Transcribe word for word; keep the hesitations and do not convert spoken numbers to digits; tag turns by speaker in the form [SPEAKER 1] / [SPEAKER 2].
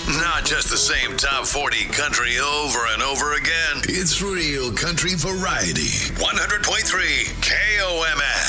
[SPEAKER 1] Not just the same top forty country over and over again. It's real country variety. one hundred point three K O M S.